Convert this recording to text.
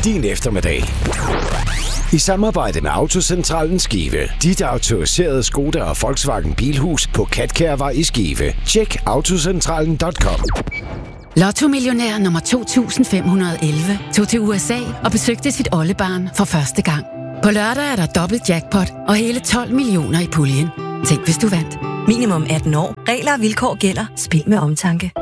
din eftermiddag. I samarbejde med Autocentralen Skive. Dit autoriserede Skoda og Volkswagen Bilhus på Katkærvej i Skive. Tjek autocentralen.com. Lotto-millionær nummer 2511 tog til USA og besøgte sit oldebarn for første gang. På lørdag er der dobbelt jackpot og hele 12 millioner i puljen. Tænk, hvis du vandt. Minimum 18 år. Regler og vilkår gælder. Spil med omtanke.